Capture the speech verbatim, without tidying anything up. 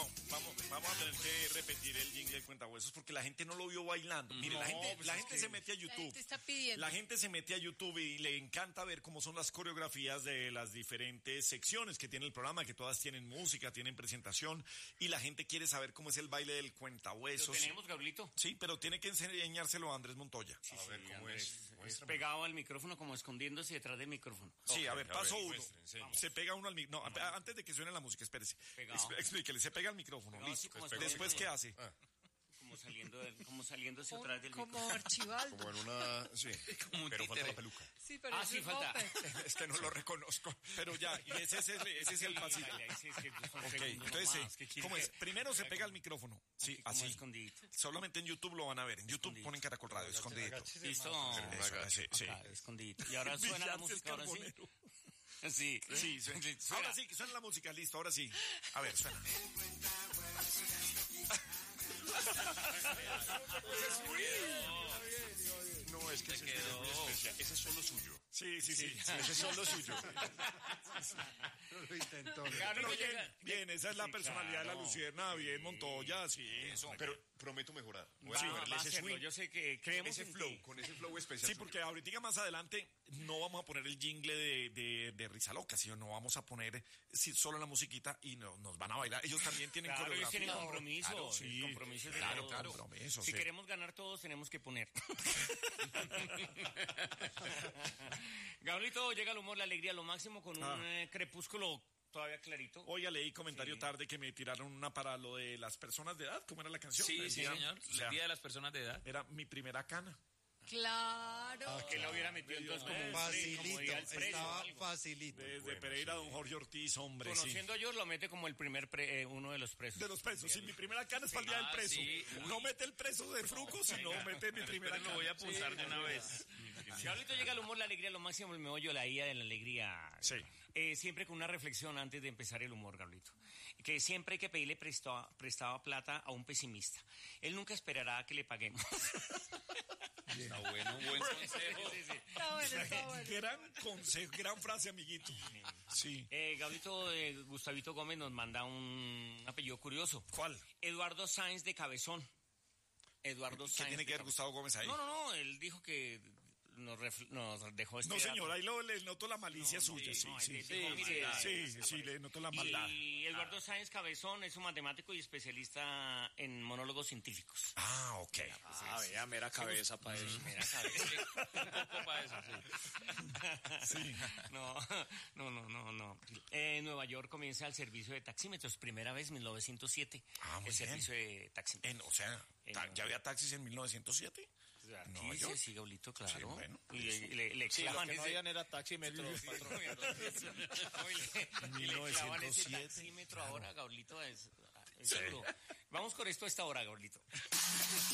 no, vamos, vamos a tener que repetir el jingle del cuentahuesos porque la gente no lo vio bailando. Mire, No, la gente, pues la es gente que se mete a YouTube. La gente está pidiendo. La gente se mete a YouTube y le encanta ver cómo son las coreografías de las diferentes secciones que tiene el programa, que todas tienen música, tienen presentación, y la gente quiere saber cómo es el baile del ¿Lo cuentahuesos. tenemos, Gabrielito? Sí, pero tiene que enseñárselo a Andrés Montoya. Sí, A sí, ver, ¿cómo Andrés, es? es Muéstrame. pegado al micrófono, como escondiéndose detrás del micrófono. Sí, a Ok, ver, a paso ver, uno. muestre, enseñe. Se pega uno al micrófono. No, a- antes de que suene la música, espérese. Pegado. Exp- Explíquele, se pega al micrófono. Pegado así Listo. como Después, escondido. ¿qué hace? Ah, Como saliendo del, como saliéndose Como, atrás del como micrófono. Archibaldo. como en una... Sí, Como un pero falta títere. la peluca. Sí, pero Ah, eso sí, es falta. Muppet. Es que no lo reconozco. Pero ya, y ese es el, ese es el pasito. Ahí sí, es que son Ok, segundos entonces nomás, sí. ¿qué quiere ¿Cómo es? que- Primero se pega al micrófono. Sí, Aquí como así. escondidito. Solamente en YouTube lo van a ver. En YouTube Escondido. ponen Caracol Radio, escondido. Listo. Eso, sí, sí. Acá, escondidito. Y ahora suena la Villartes música, ahora sí. Carbonero. Sí. Sí, suena. Suena. Ahora sí, que suena la música, listo, ahora sí. A ver, suena. No, es que ese es muy especial. Ese es solo suyo. Sí, sí, sí. Ese es solo suyo. Lo intentó. Pero Gabriel bien, llega- bien, esa es la Sí, personalidad de la claro. Lucierna, bien, Montoya, sí. Eso. Pero prometo mejorar. Voy Va, a va verle a ese hacerlo. swing, Yo sé que creemos ese en flow, ti. con ese flow especial. Sí, porque ahorita más adelante no vamos a poner el jingle de, de, de Risa Loca, sino no vamos a poner sí, solo la musiquita y no, nos van a bailar. Ellos también tienen Claro, ellos coreografía. tienen compromiso. Claro, el sí. compromiso es de Claro, todos. claro. Compromiso, si sí. queremos ganar todos, tenemos que poner. Gabrielito, llega el humor, la alegría, lo máximo con un Ah. eh, crepúsculo todavía clarito. Oiga, leí comentario Sí. tarde que me tiraron una para lo de las personas de edad. ¿Cómo era la canción? Sí, El sí, día- señor. o sea, El día de las personas de edad. era mi primera cana. Claro. Que lo hubiera metido entonces como un pre- como día Facilito, al precio o estaba algo. facilito. Desde bueno, Pereira, sí. don Jorge Ortiz, hombre, sí. Conociendo a George, lo mete como el primer pre- eh, uno de los presos. De los presos. Sí, mi primera cana es para el día del Ah, preso. sí. No mete el preso de Fruco, sino mete mi primera Pero cana. lo voy a apuntar de una vez. Si ahorita llega el humor, la alegría, lo máximo, el meollo, la ida de la alegría. Sí. Eh, siempre con una reflexión antes de empezar el humor, Gabrielito. Que siempre hay que pedirle prestado, prestado plata a un pesimista. Él nunca esperará a que le paguemos. Está bueno, un buen consejo. Sí, sí, sí. Está bueno, está bueno. Gran consejo, gran frase, amiguito. Sí. Eh, Gabrielito, eh, Gustavito Gómez nos manda un apellido curioso. ¿Cuál? Eduardo Sáenz de Cabezón. Eduardo ¿Qué Sáenz. tiene de que ver Cabezón. Gustavo Gómez ahí? No, no, no, él dijo que nos, ref- nos dejó este No, señor, dato. ahí lo, le noto la malicia No, suya, sí, sí, no, sí. él Sí, dijo, mire, sí, sí, sí, le noto la maldad. Y Eduardo Sáenz Cabezón es un matemático y especialista en monólogos científicos. Ah, ok. Ah, vea, mera cabeza para eso. Mira, cabeza. Un poco para eso, sí. Sí. No, no, no, no, no. En Nueva York comienza el servicio de taxímetros, primera vez en mil novecientos siete. Ah, muy el bien. servicio de taxímetros. En, o sea, En- ta- ¿ya había taxis en mil novecientos siete? No, Sí, yo. sí, sí, Gaulito, claro. Sí, bueno. y le, le, le Sí, lo clavan que no ese- habían era taxímetros, patrón. No, y le, y le clavan ese mil novecientos siete, taxímetro ahora, Gaulito. Es, es Sí. duro. Vamos con esto a esta hora, Gaulito.